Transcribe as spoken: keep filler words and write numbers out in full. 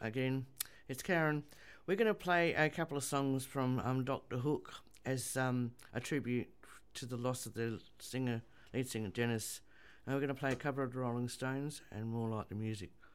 again. It's Karen. We're going to play a couple of songs from um, Doctor Hook as um, a tribute to the loss of the singer, lead singer Dennis. And we're going to play a cover of the Rolling Stones and More Like the Music.